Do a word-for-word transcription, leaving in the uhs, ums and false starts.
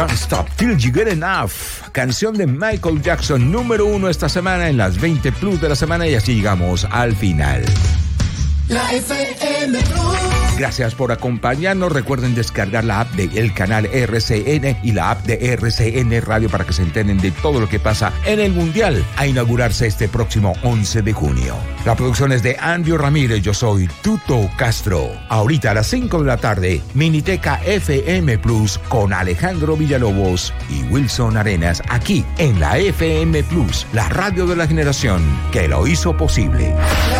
Don't Stop Till You Get Enough, canción de Michael Jackson, número uno esta semana en las veinte Plus de la semana, y así llegamos al final. La F M Plus. Gracias por acompañarnos. Recuerden descargar la app del canal R C N y la app de R C N Radio para que se enteren de todo lo que pasa en el Mundial, a inaugurarse este próximo once de junio. La producción es de Andy Ramírez. Yo soy Tuto Castro. Ahorita a las cinco de la tarde, Miniteca F M Plus con Alejandro Villalobos y Wilson Arenas, aquí en la F M Plus, la radio de la generación que lo hizo posible.